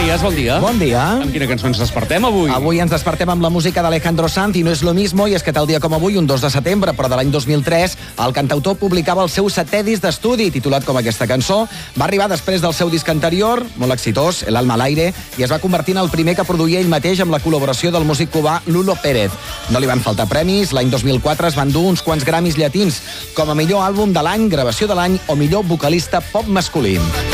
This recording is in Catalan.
Cleries, bon dia. Bon dia. Amb quina cançó ens despertem avui? Avui ens despertem amb la música d'Alejandro Sanz i no és lo mismo, i és que tal dia com avui, un 2 de setembre, però de l'any 2003, el cantautor publicava el seu 7è disc d'estudi, titulat com aquesta cançó. Va arribar després del seu disc anterior, molt exitós, El alma al aire, i es va convertir en el primer que produïa ell mateix amb la col·laboració del músic cubà Lulo Pérez. No li van faltar premis, l'any 2004 es van dur uns quants Grammys llatins, com a millor àlbum de l'any, gravació de l'any o millor vocalista pop masculí.